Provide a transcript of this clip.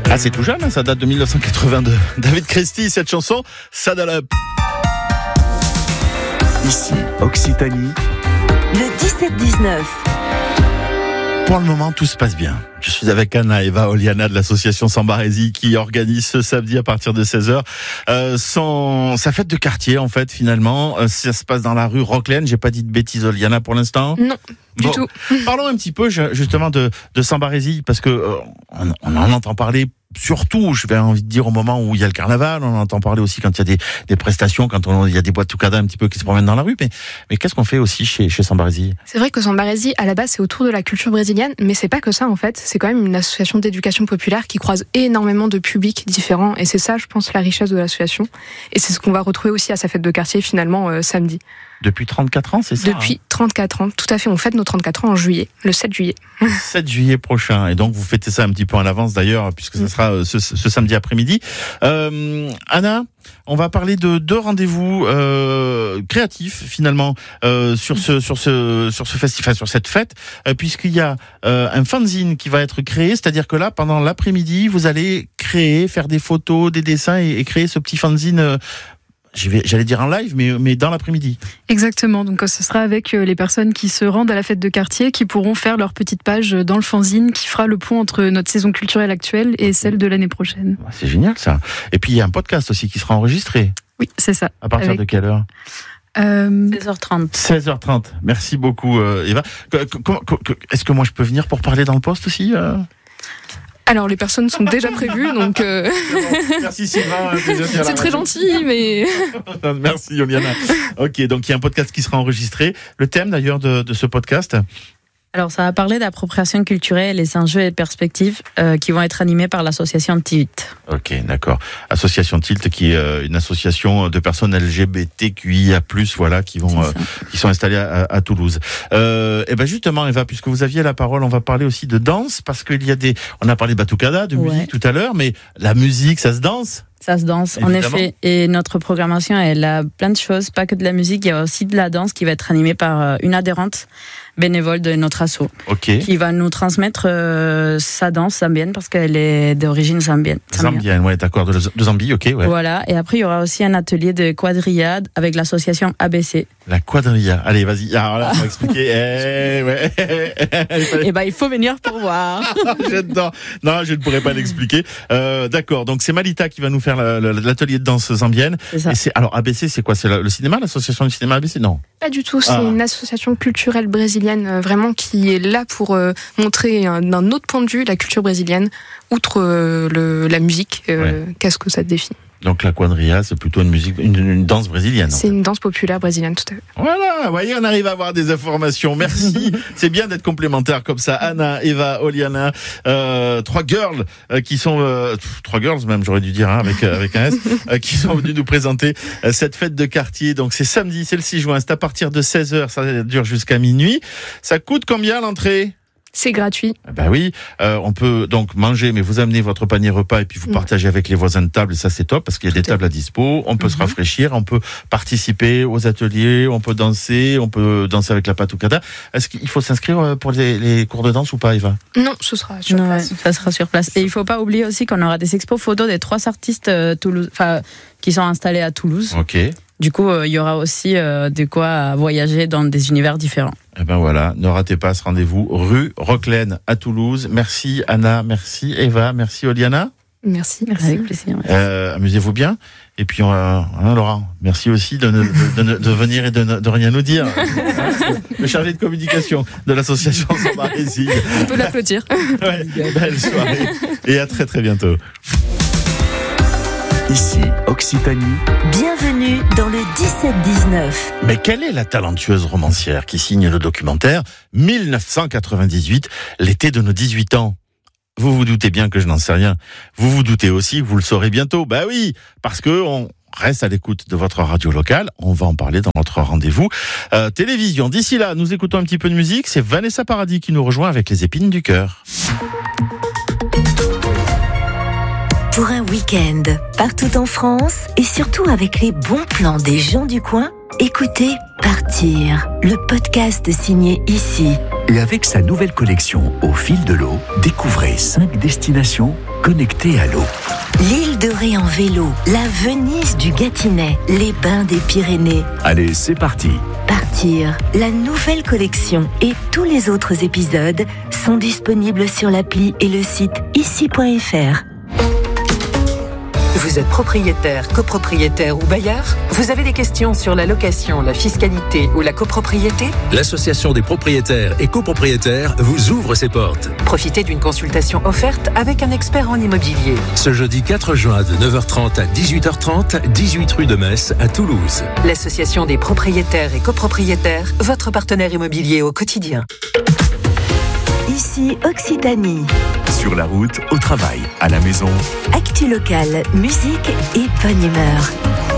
Ah, c'est tout jeune, hein, ça date de 1982. David Christie, cette chanson, Saddle Up. Ici, Occitanie. Le 17-19. Pour le moment, tout se passe bien. Je suis avec Anna Eva Oliana de l'association Sambarésie qui organise ce samedi à partir de 16h sa fête de quartier, en fait, finalement. Ça se passe dans la rue Roclène. J'ai pas dit de bêtises, Oliana, pour l'instant? Non, du tout. Parlons un petit peu, justement, de Sambarésie, parce que on en entend parler. Surtout, je vais envie de dire au moment où il y a le carnaval, on entend parler aussi quand il y a des prestations, quand il y a des boîtes tucada un petit peu qui se promènent dans la rue. Mais qu'est-ce qu'on fait aussi chez Sambarésie? C'est vrai que Sambarésie, à la base, c'est autour de la culture brésilienne, mais c'est pas que ça, en fait. C'est quand même une association d'éducation populaire qui croise énormément de publics différents. Et c'est ça, je pense, la richesse de l'association. Et c'est ce qu'on va retrouver aussi à sa fête de quartier, finalement, samedi. Depuis 34 ans, c'est ça? Depuis 34 ans, tout à fait. On fête nos 34 ans en juillet, le 7 juillet. 7 juillet prochain. Et donc, vous fêtez ça un petit peu en avance, d'ailleurs, puisque ça sera ce samedi après-midi. Anna, on va parler de deux rendez-vous créatifs, finalement, sur ce festival, sur cette fête, puisqu'il y a un fanzine qui va être créé. C'est-à-dire que là, pendant l'après-midi, vous allez faire des photos, des dessins et créer ce petit fanzine. J'allais dire en live, mais dans l'après-midi. Exactement, donc ce sera avec les personnes qui se rendent à la fête de quartier, qui pourront faire leur petite page dans le fanzine, qui fera le pont entre notre saison culturelle actuelle et celle de l'année prochaine. C'est génial ça. Et puis il y a un podcast aussi qui sera enregistré. Oui, c'est ça. À partir de quelle heure? 16h30. 16h30. Merci beaucoup Eva. Est-ce que moi je peux venir pour parler dans le poste aussi Alors, les personnes sont déjà prévues, donc... Merci Sylvain. C'est très gentil, mais... Merci Oliana. Ok, donc il y a un podcast qui sera enregistré. Le thème d'ailleurs de ce podcast? Alors, ça va parler d'appropriation culturelle, les enjeux et perspectives qui vont être animés par l'association Tilt. Ok, d'accord. Association Tilt, qui est une association de personnes LGBTQIA+, voilà, qui sont installées à Toulouse. Et ben justement, Eva, puisque vous aviez la parole, on va parler aussi de danse, parce qu'il y a on a parlé de batucada, de musique tout à l'heure, mais la musique, ça se danse? Ça se danse, évidemment. En effet. Et notre programmation, elle a plein de choses, pas que de la musique, il y a aussi de la danse qui va être animée par une adhérente bénévole de notre asso, qui va nous transmettre sa danse zambienne, parce qu'elle est d'origine zambienne. Zambienne, ouais, d'accord, de Zambie, ok, ouais. Voilà, et après il y aura aussi un atelier de quadrilla avec l'association ABC. La quadrilla, allez, vas-y, alors là, on va expliquer. Et ben il faut venir pour voir. Non, je ne pourrais pas l'expliquer. D'accord, donc c'est Malita qui va nous faire l'atelier de danse zambienne. C'est ça. Alors ABC, c'est quoi? C'est le cinéma, l'association du cinéma ABC? Non. Pas du tout, c'est une association culturelle brésilienne, vraiment qui est là pour montrer d'un autre point de vue la culture brésilienne, outre la musique, qu'est-ce que ça définit. Donc la quadrilla, c'est plutôt une danse brésilienne. C'est une danse populaire brésilienne, tout à fait. Voilà, vous voyez, on arrive à avoir des informations. Merci. C'est bien d'être complémentaires comme ça. Anna, Eva, Oliana, trois girls qui sont trois girls même, j'aurais dû dire avec un S, qui sont venus nous présenter cette fête de quartier. Donc c'est samedi, c'est le 6 juin, c'est à partir de 16h, ça dure jusqu'à minuit. Ça coûte combien l'entrée? C'est gratuit. Ben oui, on peut donc manger, mais vous amenez votre panier repas et puis vous partagez avec les voisins de table, et ça c'est top parce qu'il y a des tables à dispo, on peut se rafraîchir, on peut participer aux ateliers, on peut danser avec la batucada. Est-ce qu'il faut s'inscrire pour les cours de danse ou pas, Eva? Non, ce sera sur place. Ça sera sur place. Et il ne faut pas oublier aussi qu'on aura des expos photos des 3 artistes qui sont installés à Toulouse. Ok. Du coup, il y aura aussi de quoi voyager dans des univers différents. Eh ben voilà, ne ratez pas ce rendez-vous, rue Roclène à Toulouse. Merci Anna, merci Eva, merci Oliana. Merci. Avec plaisir. Amusez-vous bien. Et puis Laurent, merci aussi de venir et de rien nous dire. Le chargé de communication de l'association Sambarésie. On peut l'applaudir. Ouais, belle soirée et à très très bientôt. Ici, Occitanie. Bienvenue dans le 17-19. Mais quelle est la talentueuse romancière qui signe le documentaire 1998, l'été de nos 18 ans? Vous vous doutez bien que je n'en sais rien. Vous vous doutez aussi que vous le saurez bientôt. Bah oui, parce que on reste à l'écoute de votre radio locale. On va en parler dans notre rendez-vous télévision. D'ici là, nous écoutons un petit peu de musique. C'est Vanessa Paradis qui nous rejoint avec Les Épines du Cœur. Pour un week-end, partout en France et surtout avec les bons plans des gens du coin, écoutez Partir, le podcast signé Ici. Et avec sa nouvelle collection Au fil de l'eau, découvrez 5 destinations connectées à l'eau. L'île de Ré en vélo, la Venise du Gâtinais, les bains des Pyrénées. Allez, c'est parti. Partir, la nouvelle collection et tous les autres épisodes sont disponibles sur l'appli et le site ici.fr. Vous êtes propriétaire, copropriétaire ou bailleur ? Vous avez des questions sur la location, la fiscalité ou la copropriété ? L'Association des propriétaires et copropriétaires vous ouvre ses portes. Profitez d'une consultation offerte avec un expert en immobilier. Ce jeudi 4 juin de 9h30 à 18h30, 18 rue de Metz à Toulouse. L'Association des propriétaires et copropriétaires, votre partenaire immobilier au quotidien. Ici Occitanie. Sur la route, au travail, à la maison. Actu locale, musique et bonne humeur.